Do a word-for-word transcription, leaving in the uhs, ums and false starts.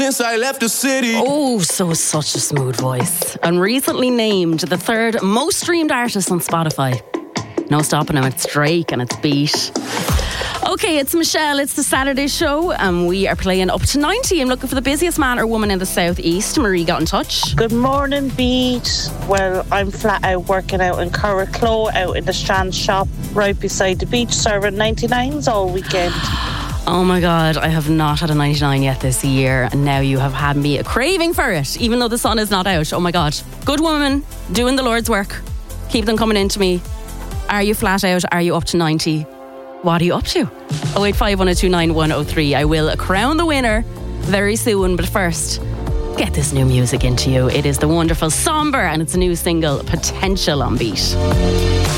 since I left the city. Oh, so such a smooth voice. And recently named the third most streamed artist on Spotify. No stopping him, it's Drake and it's Beat. Okay, it's Michelle, it's the Saturday show, and we are playing up to ninety. I'm looking for the busiest man or woman in the southeast. Marie got in touch. Good morning, Beat. Well, I'm flat out working out in Curracloe, out in the Strand shop, right beside the beach, serving ninety-nines all weekend. Oh my God, I have not had a ninety-nine yet this year, and now you have had me a craving for it, even though the sun is not out. Oh my God. Good woman, doing the Lord's work. Keep them coming into me. Are you flat out? Are you up to ninety? What are you up to? oh eight five, one oh two nine, one oh three. I will crown the winner very soon, but first, get this new music into you. It is the wonderful Somber, and it's a new single, Potential, on Beat.